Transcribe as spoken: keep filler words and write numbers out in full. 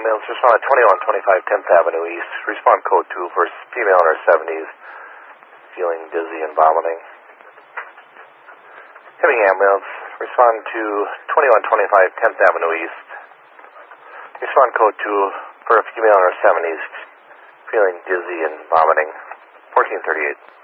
ambulance, respond at twenty-one twenty-five tenth Avenue East. Respond code two for female in her seventies, feeling dizzy and vomiting. Hemming ambulance, respond to twenty-one twenty-five tenth Avenue East. Respond code two for a female in her seventies, feeling dizzy and vomiting. fourteen thirty-eight.